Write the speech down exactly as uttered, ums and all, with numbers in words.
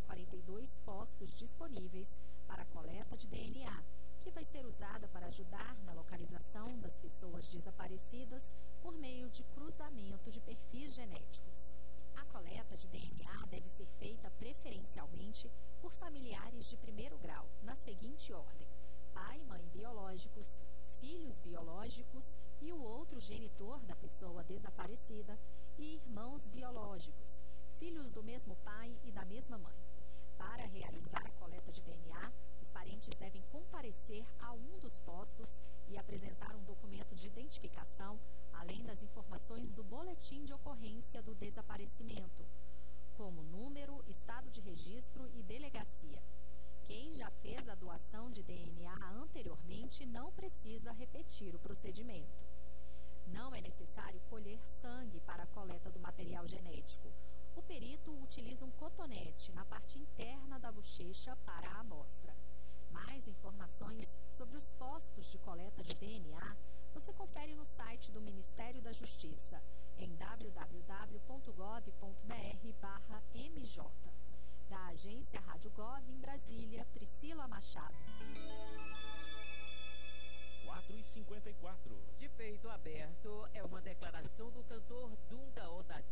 quarenta e dois postos disponíveis para a coleta de D N A, que vai ser usada para ajudar na localização das pessoas desaparecidas por meio de cruzamento de perfis genéticos. A coleta de D N A deve ser feita preferencialmente por familiares de primeiro grau, na seguinte ordem: pai e mãe biológicos, filhos biológicos e o outro genitor da pessoa desaparecida, e irmãos biológicos, filhos do mesmo pai e da mesma mãe. Para realizar a coleta de D N A, os parentes devem comparecer a um dos postos e apresentar um documento de identificação, além das informações do boletim de ocorrência do desaparecimento, como número, estado de registro e delegacia. Quem já fez a doação de D N A anteriormente não precisa repetir o procedimento. Não é necessário colher sangue para a coleta do material genético. O perito utiliza um cotonete na parte interna da bochecha para a amostra. Mais informações sobre os postos de coleta de D N A você confere no site do Ministério da Justiça, em w w w ponto gov ponto b r barra m j. Da Agência Rádio Gov em Brasília, Priscila Machado. quatro e cinquenta e quatro. De peito aberto é uma declaração do cantor Dunga Odati.